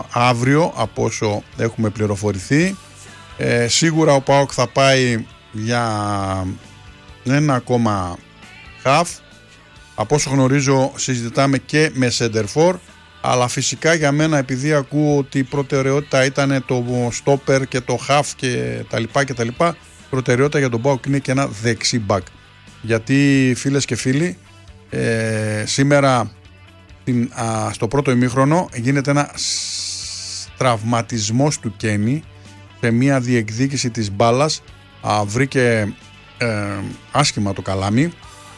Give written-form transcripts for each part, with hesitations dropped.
αύριο από όσο έχουμε πληροφορηθεί. Σίγουρα ο ΠΑΟΚ θα πάει για ένα ακόμα χαφ. Από όσο γνωρίζω συζητάμε και με σεντερφόρ, αλλά φυσικά για μένα, επειδή ακούω ότι η προτεραιότητα ήταν το στόπερ και το χαφ και τα λοιπά, προτεραιότητα για τον ΠΑΟΚ είναι και ένα δεξί μπακ. Γιατί φίλες και φίλοι, σήμερα στο πρώτο ημίχρονο γίνεται ένα τραυματισμός του Κένι σε μια διεκδίκηση της μπάλας. Βρήκε άσχημα το καλάμι,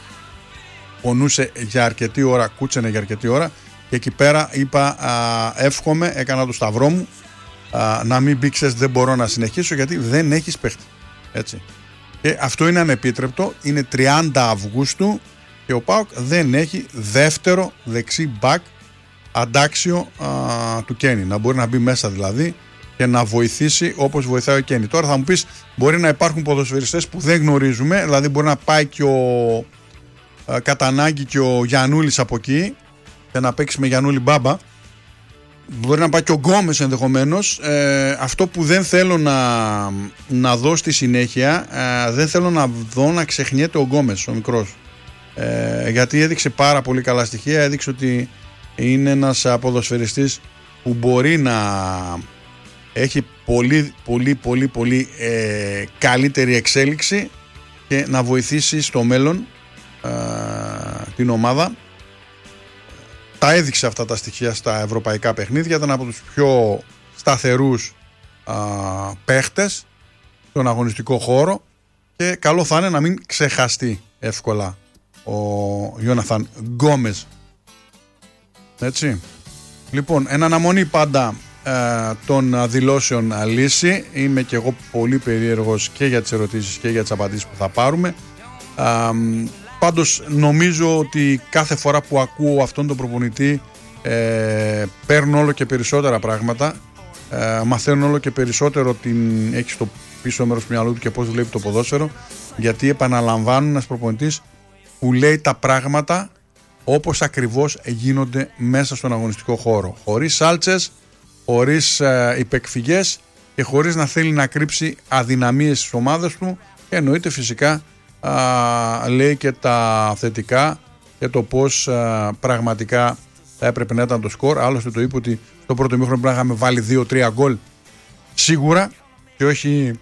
πονούσε για αρκετή ώρα, κούτσενε για αρκετή ώρα, και εκεί πέρα είπα εύχομαι, έκανα το σταυρό μου, να μην μπήξες, δεν μπορώ να συνεχίσω γιατί δεν έχεις παίχτη, έτσι. Και αυτό είναι ανεπίτρεπτο. Είναι 30 Αυγούστου και ο ΠΑΟΚ δεν έχει δεύτερο δεξί μπακ αντάξιο του Κένι, να μπορεί να μπει μέσα δηλαδή και να βοηθήσει όπως βοηθάει ο Κένι. Τώρα θα μου πεις, μπορεί να υπάρχουν ποδοσφαιριστές που δεν γνωρίζουμε, δηλαδή μπορεί να πάει και ο κατά ανάγκη και ο Γιαννούλης από εκεί και να παίξει με Γιαννούλη Μπάμπα, μπορεί να πάει και ο Γκόμες ενδεχομένως. Αυτό που δεν θέλω να δω στη συνέχεια, δεν θέλω να δω να ξεχνιέται ο Γκόμες, ο μικρός, γιατί έδειξε πάρα πολύ καλά στοιχεία, έδειξε ότι είναι ένας ποδοσφαιριστής που μπορεί να έχει πολύ καλύτερη εξέλιξη και να βοηθήσει στο μέλλον την ομάδα. Τα έδειξε αυτά τα στοιχεία στα ευρωπαϊκά παιχνίδια, ήταν από τους πιο σταθερούς παίχτες στον αγωνιστικό χώρο και καλό θα είναι να μην ξεχαστεί εύκολα ο Γιόναθαν Γκόμες. Έτσι. Λοιπόν, εν αναμονή πάντα των δηλώσεων λύση, είμαι και εγώ πολύ περίεργος και για τις ερωτήσεις και για τις απαντήσεις που θα πάρουμε. Πάντως νομίζω ότι κάθε φορά που ακούω αυτόν τον προπονητή παίρνω όλο και περισσότερα πράγματα, μαθαίνω όλο και περισσότερο έχει στο πίσω μέρος του μυαλού του και πώς βλέπει το ποδόσφαιρο, γιατί επαναλαμβάνουν ένας προπονητής που λέει τα πράγματα όπως ακριβώς γίνονται μέσα στον αγωνιστικό χώρο, χωρίς σάλτσες, χωρίς υπεκφυγές και χωρίς να θέλει να κρύψει αδυναμίες στις ομάδες του, και εννοείται φυσικά λέει και τα θετικά και το πως πραγματικά θα έπρεπε να ήταν το σκορ. Άλλωστε το είπε ότι στο πρώτο ημίχρονο πρέπει να είχαμε βάλει 2-3 γκολ σίγουρα και όχι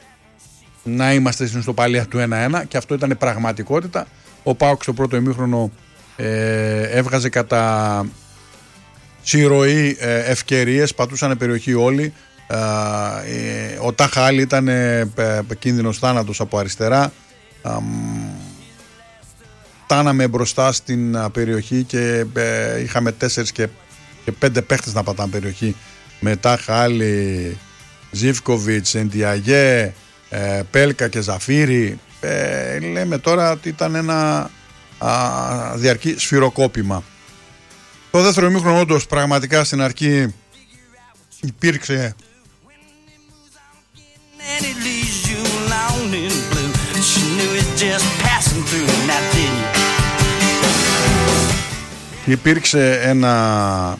να είμαστε στην ιστοπαλία του 1-1, και αυτό ήταν πραγματικότητα. Ο ΠΑΟΚ στο πρώτο ημίχρονο έβγαζε κατά συρροή ευκαιρίες, πατούσαν περιοχή όλοι. Ο Τάχα Άλλη ήταν κίνδυνος θάνατος από αριστερά. Φτάναμε μπροστά στην περιοχή και είχαμε 4 και 5 παίχτες να πατάνε περιοχή, με Τάχα Άλλη, Ζίβκοβιτς, Εντιαγέ, Πέλκα και Ζαφύρι. Λέμε τώρα ότι ήταν ένα διαρκή σφυροκόπημα. Το δεύτερο ημίχρονο όντως πραγματικά στην αρχή υπήρξε ένα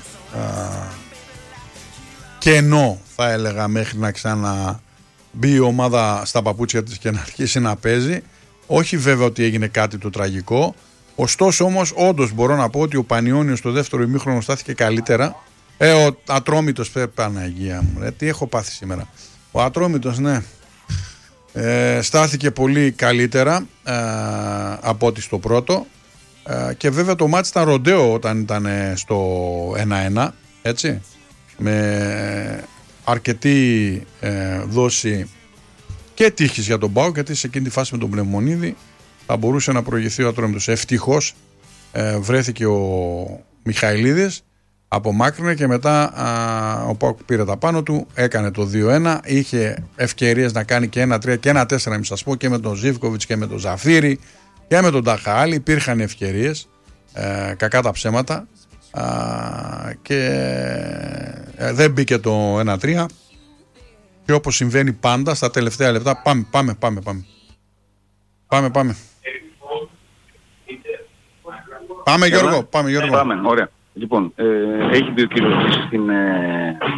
κενό, θα έλεγα, μέχρι να ξαναμπεί η ομάδα στα παπούτσια της και να αρχίσει να παίζει. Όχι βέβαια ότι έγινε κάτι το τραγικό, ωστόσο όμως όντως μπορώ να πω ότι ο Πανιώνιος στο δεύτερο ημίχρονο στάθηκε καλύτερα. Ο Ατρόμητος, Παναγία μου, τι έχω πάθει σήμερα. Ο Ατρόμητος, ναι, στάθηκε πολύ καλύτερα από ό,τι στο πρώτο, και βέβαια το μάτς ήταν ροντέο όταν ήταν στο 1-1, έτσι, με αρκετή δόση και τύχης για τον ΠΑΟΚ, γιατί σε εκείνη τη φάση με τον Πνευμονίδη θα μπορούσε να προηγηθεί ο Ατρόμητος. Ευτυχώς βρέθηκε ο Μιχαηλίδης, απομάκρυνε και μετά ο ΠΑΟΚ πήρε τα πάνω του, έκανε το 2-1, είχε ευκαιρίες να κάνει και 1-3 και 1-4, μην σας πω, και με τον Ζίβκοβιτς και με τον Ζαφύρι και με τον Ταχάλη υπήρχαν ευκαιρίες, κακά τα ψέματα, και δεν μπήκε το 1-3, και όπως συμβαίνει πάντα στα τελευταία λεπτά, πάμε Γιώργο, Πάμε, ωραία. Λοιπόν, έχει μπει ο κύριος στην